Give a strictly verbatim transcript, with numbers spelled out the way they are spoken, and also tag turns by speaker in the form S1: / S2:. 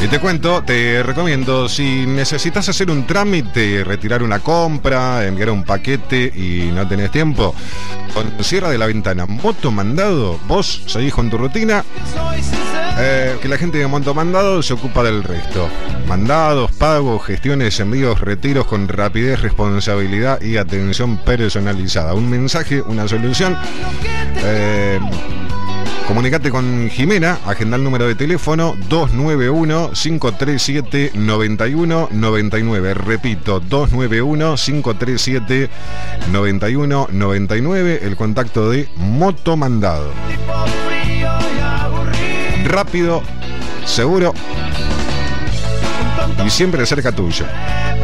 S1: Y te cuento, te recomiendo, si necesitas hacer un trámite, retirar una compra, enviar un paquete y no tenés tiempo, con Cierra de la Ventana Motomandado, vos seguís con tu rutina, eh, que la gente de Motomandado se ocupa del resto. Mandados, pagos, gestiones, envíos, retiros con rapidez, responsabilidad y atención personalizada. Un mensaje, una solución. Eh, Comunicate con Jimena, agenda el número de teléfono dos nueve uno, cinco tres siete, nueve uno nueve nueve. Repito, dos nueve uno, cinco tres siete, nueve uno nueve nueve, el contacto de Motomandado. Rápido, seguro y siempre cerca tuyo.